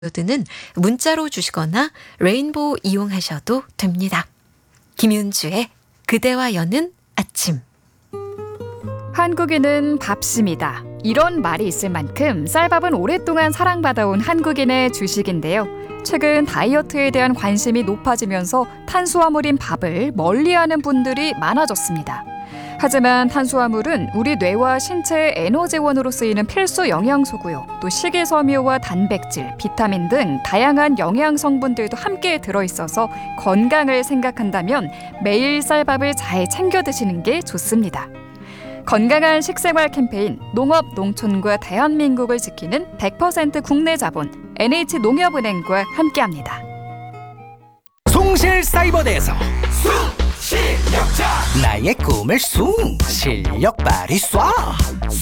는 문자로 주시거나 레인보우 이용하셔도 됩니다. 김윤주의 그대와 여는 아침. 한국인은 밥심이다. 이런 말이 있을 만큼 쌀밥은 오랫동안 사랑받아온 한국인의 주식인데요. 최근 다이어트에 대한 관심이 높아지면서 탄수화물인 밥을 멀리하는 분들이 많아졌습니다. 하지만 탄수화물은 우리 뇌와 신체의 에너지원으로 쓰이는 필수 영양소고요. 또 식이섬유와 단백질, 비타민 등 다양한 영양 성분들도 함께 들어있어서 건강을 생각한다면 매일 쌀밥을 잘 챙겨 드시는 게 좋습니다. 건강한 식생활 캠페인 농업, 농촌과 대한민국을 지키는 100% 국내 자본 NH농협은행과 함께합니다. 송실사이버대에서 실력자 나의 꿈을 실력 발휘 쏴